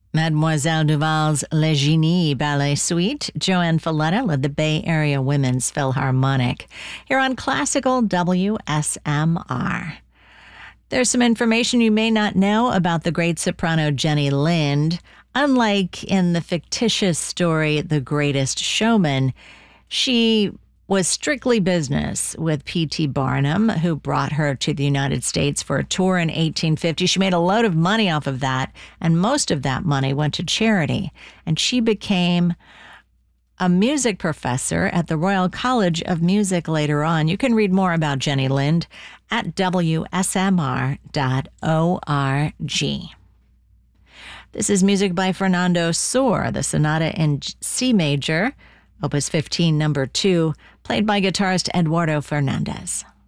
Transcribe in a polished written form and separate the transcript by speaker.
Speaker 1: Mademoiselle Duval's Le Genie Ballet Suite. Joanne Falletta led the Bay Area Women's Philharmonic. Here on Classical WSMR. There's some information you may not know about the great soprano Jenny Lind. Unlike in the fictitious story The Greatest Showman, she was strictly business with P.T. Barnum, who brought her to the United States for a tour in 1850. She made a load of money off of that, and most of that money went to charity. And she became a music professor at the Royal College of Music later on. You can read more about Jenny Lind at WSMR.org. This is music by Fernando Sor, the Sonata in C major, Opus 15, number 2, played by guitarist Eduardo Fernandez.